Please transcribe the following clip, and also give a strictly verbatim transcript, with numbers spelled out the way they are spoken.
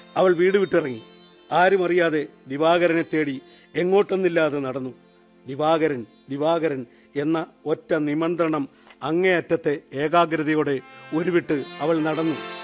അവൾ വീട് വിട്ടിറങ്ങി. ആരും അറിയാതെ ദിവാകരനെ തേടി എങ്ങോട്ടെന്നില്ലാതെ നടന്നു. ദിവാകരൻ ദിവാകരൻ എന്ന ഒറ്റ നിമന്ത്രണം അങ്ങേയറ്റത്തെ ഏകാഗ്രതയോടെ ഉരുവിട്ട് അവൾ നടന്നു.